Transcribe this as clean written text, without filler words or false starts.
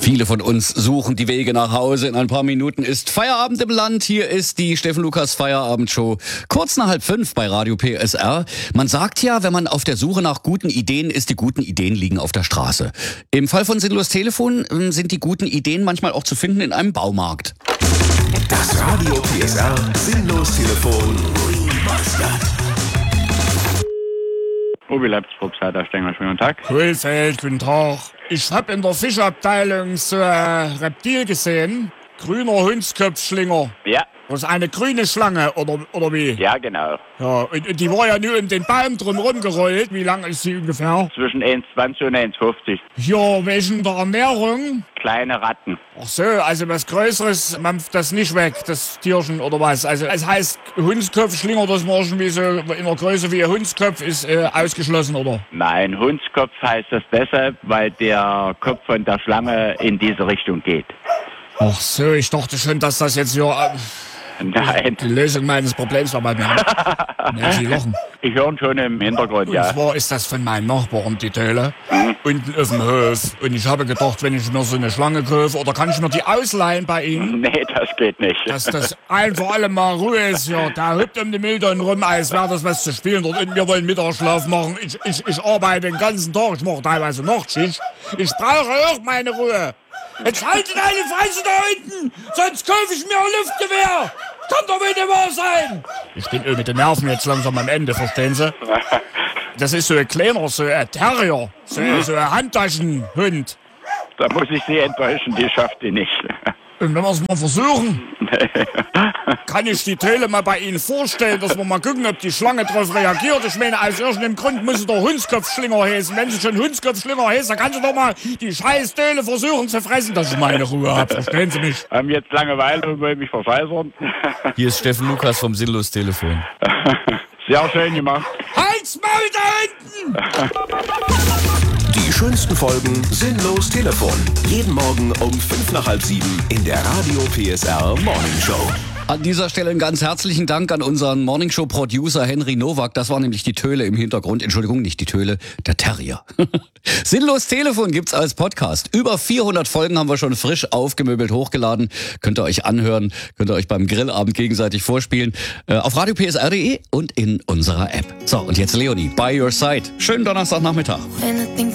Viele von uns suchen die Wege nach Hause. In ein paar Minuten ist Feierabend im Land. Hier ist die Steffen Lukas Feierabendshow. Kurz nach 4:30 bei Radio PSR. Man sagt ja, wenn man auf der Suche nach guten Ideen ist, die guten Ideen liegen auf der Straße. Im Fall von Sinnlos Telefon sind die guten Ideen manchmal auch zu finden in einem Baumarkt. Das Radio PSR Sinnlos Telefon. Obi Leibsburg-Seiter Stengel, schönen guten Tag. Grünfeld, guten Tag. Ich hab in der Fischabteilung so ein Reptil gesehen. Grüner Hundskopfschlinger. Ja, Das ist eine grüne Schlange, oder wie? ja genau. Ja, und die war ja nur um den Baum drumherum gerollt. Wie lang ist sie ungefähr? Zwischen 1,20 und 1,50. Ja, wegen der Ernährung. Kleine Ratten. Ach so, also was Größeres mampft das nicht weg, das Tierchen oder was? Also es heißt Hundskopfschlinger, das man schon wie so in der Größe wie ein Hundskopf ist ausgeschlossen, oder? Nein, Hundskopf heißt das deshalb, weil der Kopf von der Schlange in diese Richtung geht. Ach so, ich dachte schon, dass das jetzt ja Nein, die Lösung meines Problems war bei mir. Ja, Sie lachen. ich höre schon im Hintergrund, Und ja. zwar ist das von meinen Nachbarn, die Töle, unten auf dem Hof. Und ich habe gedacht, wenn ich mir so eine Schlange kaufe, oder kann ich mir die ausleihen bei Ihnen? Nee, das geht nicht. Dass das ein für alle Mal Ruhe ist, ja. Da hüpft um die Mülltonnen rum, als wäre das was zu spielen. Dort unten, wir wollen Mittagsschlaf machen. Ich arbeite den ganzen Tag, ich mache teilweise Nachtschicht. Ich brauche auch meine Ruhe. Jetzt haltet eine Fresse da unten, sonst kaufe ich mir ein Luftgewehr. Kann doch wohl nicht wahr sein. Ich bin mit den Nerven jetzt langsam am Ende, verstehen Sie? Das ist so ein kleiner, so ein Terrier, so ein Handtaschenhund. Da muss ich Sie enttäuschen, die schafft die nicht. Und wenn wir es mal versuchen, kann ich die Töle mal bei Ihnen vorstellen, dass wir mal gucken, ob die Schlange darauf reagiert. Ich meine, aus irgendeinem Grund muss sie doch Hundskopfschlinger heißen. Wenn sie schon Hundskopfschlinger heißt, dann kann sie doch mal die scheiß Töle versuchen zu fressen, dass ich meine Ruhe habe. Verstehen Sie mich? Haben jetzt Langeweile und wollen mich verfeisern. Hier ist Steffen Lukas vom Sinnlos Telefon. Sehr schön gemacht. Halt's Maul da hinten! Die schönsten Folgen Sinnlos Telefon. Jeden Morgen um 6:55 in der Radio PSR Morning Show. An dieser Stelle einen ganz herzlichen Dank an unseren Morningshow-Producer Henry Nowak. Das war nämlich die Töle im Hintergrund. Entschuldigung, nicht die Töle, der Terrier. Sinnlos Telefon gibt's als Podcast. Über 400 Folgen haben wir schon frisch aufgemöbelt hochgeladen. Könnt ihr euch anhören, könnt ihr euch beim Grillabend gegenseitig vorspielen. Auf radiopsr.de und in unserer App. So, und jetzt Leonie, by your side. Schönen Donnerstagnachmittag.